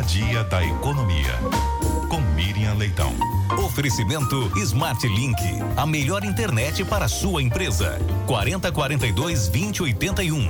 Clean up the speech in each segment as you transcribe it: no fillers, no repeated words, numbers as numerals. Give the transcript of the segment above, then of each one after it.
a dia da economia. Com Miriam Leitão. Oferecimento Smart Link, a melhor internet para a sua empresa. 4042-2081.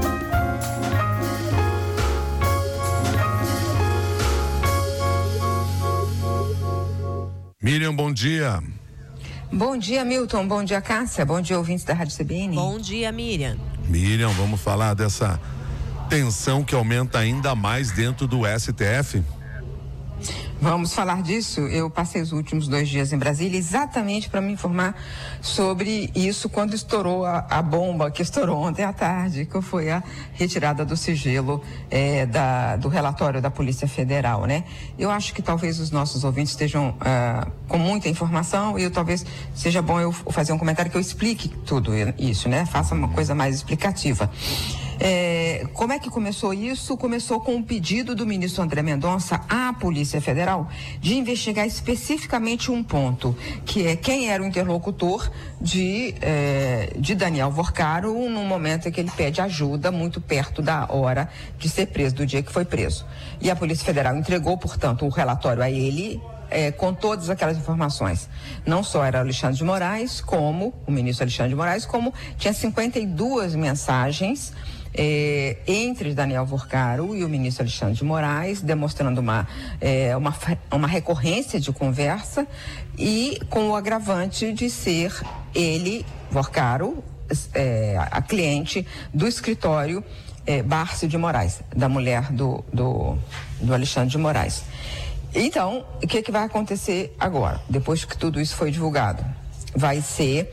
Miriam, bom dia. Bom dia, Milton. Bom dia, Cássia. Bom dia, ouvintes da Rádio CBN. Bom dia, Miriam. Miriam, vamos falar dessa tensão que aumenta ainda mais dentro do STF? Vamos falar disso. Eu passei os últimos 2 dias em Brasília exatamente para me informar sobre isso quando estourou a bomba que estourou ontem à tarde, que foi a retirada do sigilo do relatório da Polícia Federal, né? Eu acho que talvez os nossos ouvintes estejam com muita informação e talvez seja bom eu fazer um comentário que eu explique tudo isso, né? Faça uma coisa mais explicativa. Como é que começou isso? Começou com um pedido do ministro André Mendonça à Polícia Federal de investigar especificamente um ponto, que é quem era o interlocutor de Daniel Worcaro no momento em que ele pede ajuda, muito perto da hora de ser preso, do dia que foi preso. E a Polícia Federal entregou, portanto, o relatório a ele, com todas aquelas informações. Não só era Alexandre de Moraes, como o ministro Alexandre de Moraes, como tinha 52 mensagens entre Daniel Worcaro e o ministro Alexandre de Moraes, demonstrando uma recorrência de conversa e com o agravante de ser ele, Worcaro, a cliente do escritório Bárcio de Moraes, da mulher do Alexandre de Moraes. Então, o que vai acontecer agora, depois que tudo isso foi divulgado? Vai ser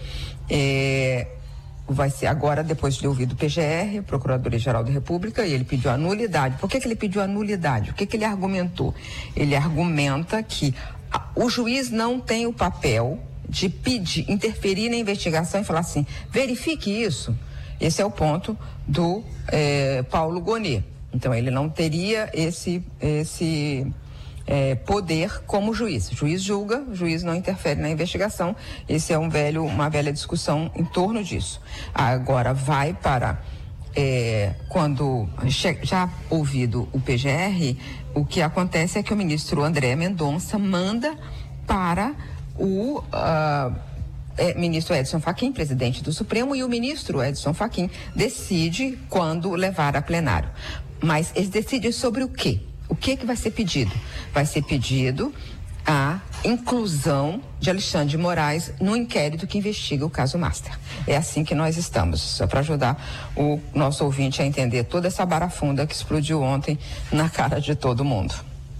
agora, depois de ouvido o PGR, Procuradoria-Geral da República, e ele pediu a nulidade. Por que ele pediu a nulidade? O que ele argumentou? Ele argumenta que o juiz não tem o papel de interferir na investigação e falar assim, verifique isso. Esse é o ponto do Paulo Gonet. Então, ele não teria esse poder como juiz. O juiz julga, o juiz não interfere na investigação. Esse é uma velha discussão em torno disso. Agora vai para quando já ouvido o PGR, o que acontece é que o ministro André Mendonça manda para o ministro Edson Fachin, presidente do Supremo, e o ministro Edson Fachin decide quando levar a plenário. Mas eles decidem sobre o quê? O que vai ser pedido? Vai ser pedido a inclusão de Alexandre de Moraes no inquérito que investiga o caso Master. É assim que nós estamos, só para ajudar o nosso ouvinte a entender toda essa barafunda que explodiu ontem na cara de todo mundo.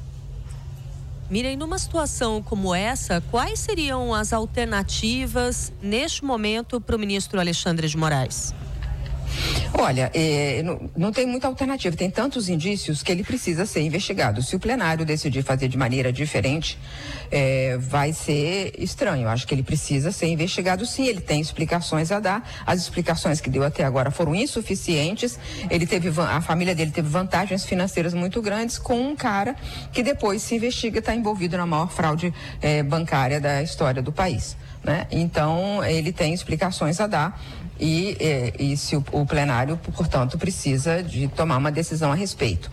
Miriam, numa situação como essa, quais seriam as alternativas neste momento para o ministro Alexandre de Moraes? Olha, não tem muita alternativa, tem tantos indícios que ele precisa ser investigado. Se o plenário decidir fazer de maneira diferente, vai ser estranho. Acho que ele precisa ser investigado, sim. Ele tem explicações a dar. As explicações que deu até agora foram insuficientes. A família dele teve vantagens financeiras muito grandes com um cara que depois se investiga, está envolvido na maior fraude bancária da história do país, né? Então, ele tem explicações a dar. E se o plenário, portanto, precisa de tomar uma decisão a respeito.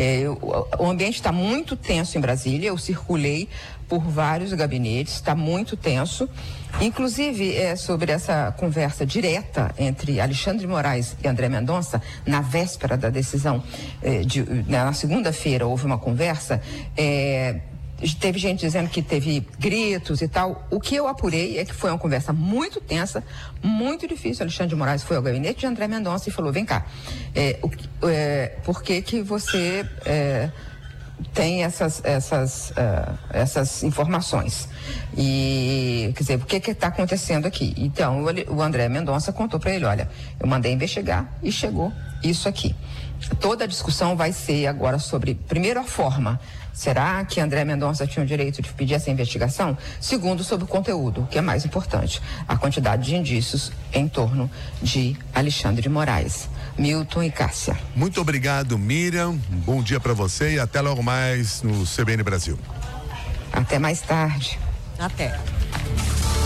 O ambiente está muito tenso em Brasília, eu circulei por vários gabinetes, está muito tenso. Inclusive, sobre essa conversa direta entre Alexandre de Moraes e André Mendonça, na véspera da decisão, na segunda-feira houve uma conversa, teve gente dizendo que teve gritos e tal. O que eu apurei é que foi uma conversa muito tensa, muito difícil. Alexandre de Moraes foi ao gabinete de André Mendonça e falou, vem cá, por que você tem essas informações? E, quer dizer, o que está acontecendo aqui? Então, o André Mendonça contou para ele, olha, eu mandei investigar e chegou isso aqui. Toda a discussão vai ser agora sobre, primeiro, a forma. Será que André Mendonça tinha o direito de pedir essa investigação? Segundo, sobre o conteúdo, o que é mais importante, a quantidade de indícios em torno de Alexandre de Moraes. Milton e Cássia. Muito obrigado, Miriam. Um bom dia para você e até logo mais no CBN Brasil. Até mais tarde. Até.